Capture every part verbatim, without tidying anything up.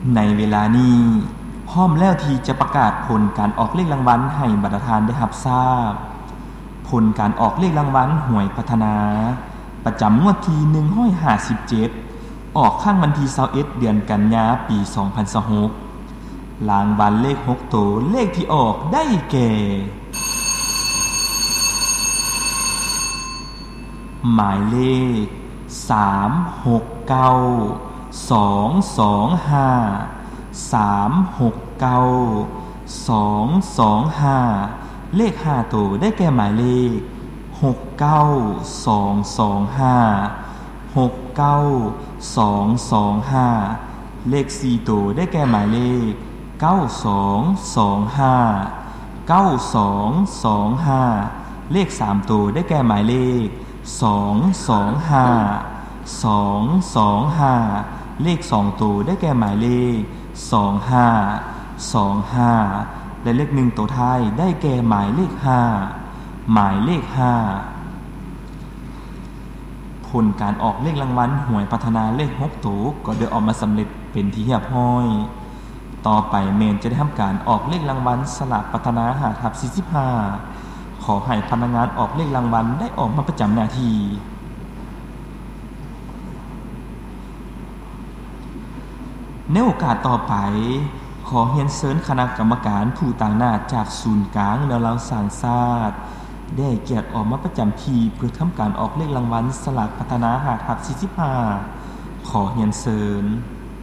ในเวลานี้พร้อมแล้วที่จะประกาศผลการออกเลขรางวัลให้บรรดาทานได้รับทราบผลการออกเลขรางวัลหวยพัฒนาประจำงวดที่หนึ่งร้อยห้าสิบเจ็ดออกข้างวันที่ยี่สิบเอ็ดเดือนกันยายนปีสองพันยี่สิบหกรางวัลเลขหกตัวเลขที่ออกได้แก่หมายเลขสามหกเก้าสองสองห้าสามหกเก้าสองสองห้าเลขห้าตัวได้แก่หมายเลขหกเก้าสองสองห้าหกเก้าสองสองห้าเลขสี่ตัวได้แก่หมายเลขเก้าสองสองห้าเก้าสองสองห้าเลขสามตัวได้แก่หมายเลขสองสองห้าสองสองห้าเลขสองตัวได้แก่หมายเลขสองห้าสองห้าและเลขหนึ่งตัวท้ายได้แก่หมายเลขห้าหมายเลขห้าผลการออกเลขรางวัลหวยพัฒนาเลขหกตัวก็ได้ออกมาสำเร็จเป็นที่เรียบร้อยต่อไปเมนจะได้ทำการออกเลขรางวัลสลากพัฒนาหาทับสี่สิบห้าขอให้พนักงานออกเลขรางวัลได้ออกมาประจำหน้าที่ในโอกาสต่อไปขอเรียนเชิญคณะกรรมการผู้ต่างหน้าจากศูนย์กลางแนวเราสร้างชาติได้เกียรติออกมาประจำที่เพื่อทำการออกเลขรางวัลสลากพัฒนาหาทับสี่สิบห้าขอเรียนเชิญ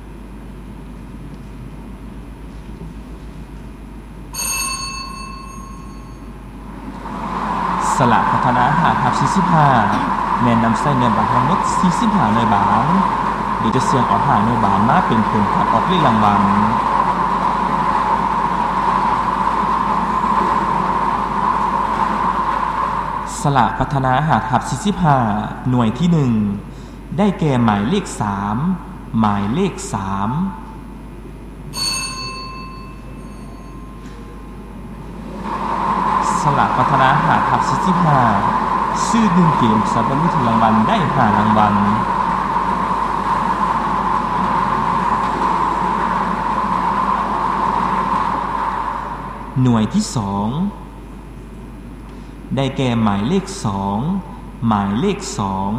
สลากพัฒนาหาทับสี่สิบห้าแม่นำใส่เนื้อบางทั้งหมดสี่สิบห้าเนื้อบางโดยจะเสี่ยงออกหาเนื้อบางมาเป็นผลการออกเลขรางวัลสลากพัฒนาหาทับสี่สิบห้าหน่วยที่หนึ่งได้แก่หมายเลขสามหมายเลขสามสลากพัฒนาหาทับสี่สิบห้าชื่อหนึ่งเกมสำหรับผู้ถูกรางวัลได้ห้ารางวัลหน่วยที่สองได้แก่หมายเลขสองหมายเลขสอง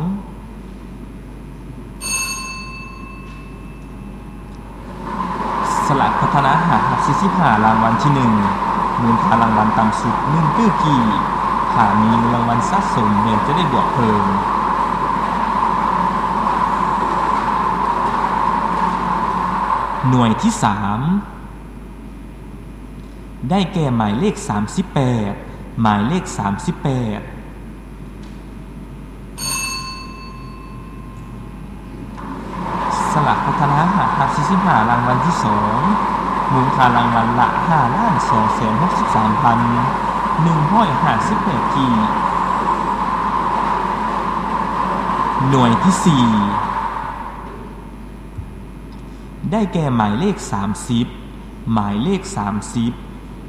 สลากพัฒนาหาทับสี่สิบห้ารางวัลที่หนึ่งมูลค่ารางวัลต่ำสุดหนึ่งตื้อกี่หากมีรางวัลสะสมเงินจะได้บวกเพิ่มหน่วยที่สามได้แก่หมายเลขสามสิบแปดหมายเลขสามสิบแปดสลากพัฒนาหาทับสี่สิบห้ารางวัลที่สองมูลค่ารางวัลละห้าล้านสองแสนหกสิบสามพันหนึ่งร้อยห้าสิบแปดกีหน่วยที่สี่ได้แก่หมายเลขสามสิบหมายเลขสามสิบ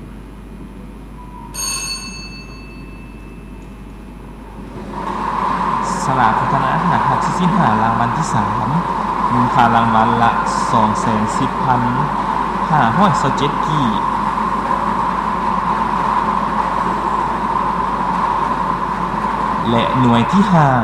สลากพัฒนาหาทับสี่สิบห้ารางวัลที่สามมูลค่ารางวัลละสองแสนสิบพันห้าร้อยสิบเจ็ดกีและหน่วยที่ห้า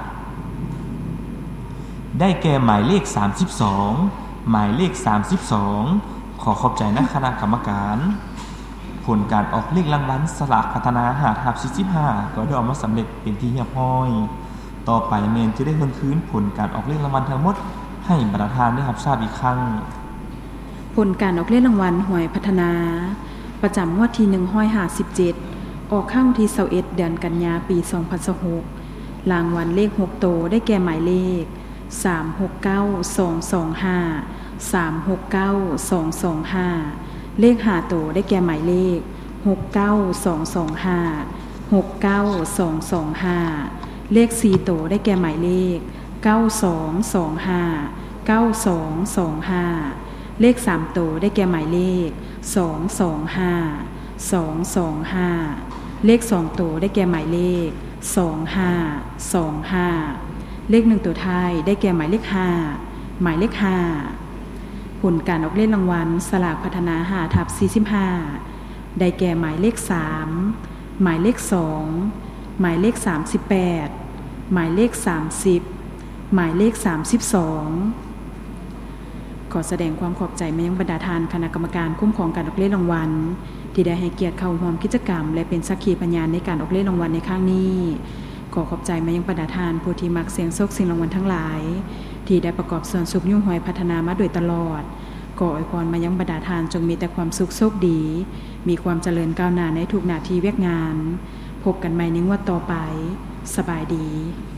ได้แก่หมายเลขสามสิบสองหมายเลขสามสิบสองขอขอบใจนะคณะกรรมการผลการออกเลขรางวัลสลากพัฒนาหาทับสี่สิบห้าก็ได้ออกมาสำเร็จเป็นที่เรียบร้อยต่อไปเมนจะได้คืนคืนผลการออกเลขรางวัลทั้งหมดให้บรรดาทานได้รับทราบอีกครั้งผลการออกเลขรางวัลหวยพัฒนาประจำงวดที่หนึ่งร้อยห้าสิบเจ็ดออกข้างวันที่ยี่สิบเอ็ดเดือนกันยายนปีสองพันยี่สิบหกรางวัลเลขหกตัวได้แก่หมายเลขสามหกเก้าสองสองห้าสามหกเก้าสองสองห้าเลขห้าตัวได้แก่หมายเลขหกเก้าสองสองห้าหกเก้าสองสองห้าเลขสี่ตัวได้แก่หมายเลขเก้าสองสองห้าเก้าสองสองห้าเลขสามตัวได้แก่หมายเลขสองสองห้าสองสองห้าเลขสองตัวได้แก่หมายเลขสองห้าสองห้าเลขหนึ่งตัวท้ายได้แก่หมายเลขห้าหมายเลขห้าผลการออกเลขรางวัลสลากพัฒนาห้าทับสี่สิบห้าได้แก่หมายเลขสามหมายเลขสองหมายเลขสามสิบแปดหมายเลขสามสิบหมายเลขสามสิบสองขอแสดงความขอบใจมายังบรรดาทานคณะกรรมการคุ้มครองการออกเลขรางวัลที่ได้ให้เกียรติเข้าร่วมกิจกรรมและเป็นสักขีพยานในการออกเลขรางวัลในครั้งนี้ขอขอบใจมายังบรรดาทานผู้ที่มักเสี่ยงโชคเสี่ยงรางวัลทั้งหลายที่ได้ประกอบส่วนสุขยุ่งหวยพัฒนามาโดยตลอดขออวยพรมายังบรรดาทานจงมีแต่ความสุขโชคดีมีความเจริญก้าวหน้าในทุกหน้าที่เวียกงานพบกันใหม่ในงวดต่อไปสบายดี